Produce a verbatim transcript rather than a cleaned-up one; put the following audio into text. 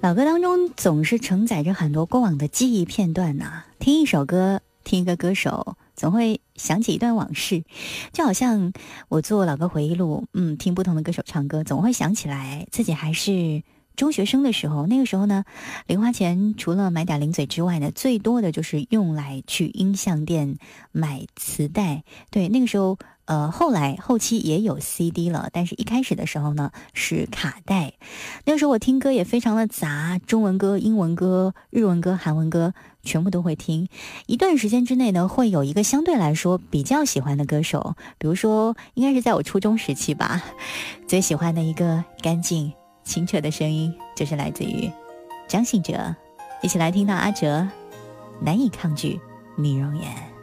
老歌当中总是承载着很多过往的记忆片段呐、啊。听一首歌，听一个歌手，总会想起一段往事。就好像我做老歌回忆录，嗯，听不同的歌手唱歌，总会想起来自己还是中学生的时候。那个时候呢，零花钱除了买点零嘴之外呢，最多的就是用来去音像店买磁带。对，那个时候呃，后来后期也有 C D 了，但是一开始的时候呢是卡带。那个时候我听歌也非常的杂，中文歌、英文歌、日文歌、韩文歌全部都会听。一段时间之内呢，会有一个相对来说比较喜欢的歌手，比如说应该是在我初中时期吧，最喜欢的一个干净清澈的声音就是来自于张信哲。一起来听到阿哲难以抗拒你容颜。